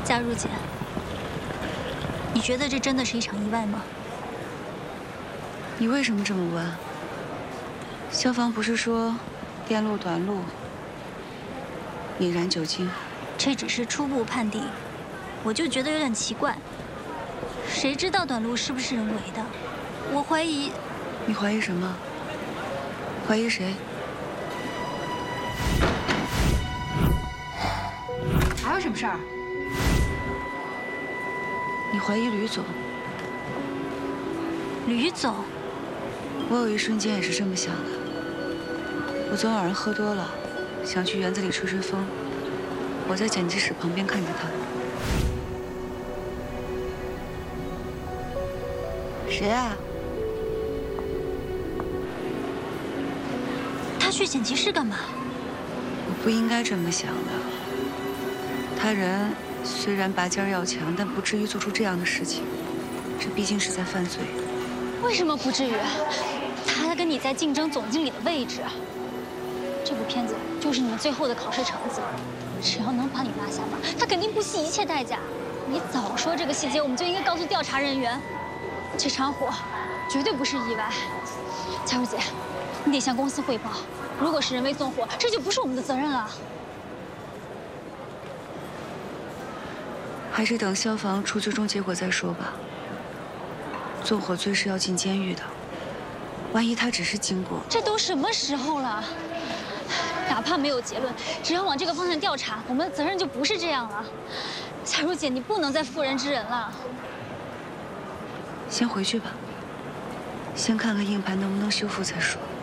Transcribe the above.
佳如姐，你觉得这真的是一场意外吗？ 你为什么这么问？消防不是说电路短路，引燃酒精？ 这只是初步判定，我就觉得有点奇怪。谁知道短路是不是人为的？我怀疑。 你怀疑什么？怀疑谁？ 还有什么事儿？ 你怀疑吕总？ 吕总， 我有一瞬间也是这么想的。我昨晚上喝多了，想去园子里吹吹风。我在剪辑室旁边看着他。谁啊？ 他去剪辑室干嘛？ 我不应该这么想的。他人虽然拔尖要强，但不至于做出这样的事情。这毕竟是在犯罪。 为什么不至于？他还跟你在竞争总经理的位置。这部片子就是你们最后的考试成绩，只要能把你拿下吧，他肯定不惜一切代价。你早说这个细节，我们就应该告诉调查人员。这场火绝对不是意外。佳如姐，你得向公司汇报，如果是人为纵火，这就不是我们的责任了。 还是等消防出最终结果再说吧。纵火罪是要进监狱的，万一他只是经过…… 这都什么时候了？哪怕没有结论，只要往这个方向调查，我们的责任就不是这样了。佳如姐，你不能再妇人之仁了。 先回去吧，先看看硬盘能不能修复再说。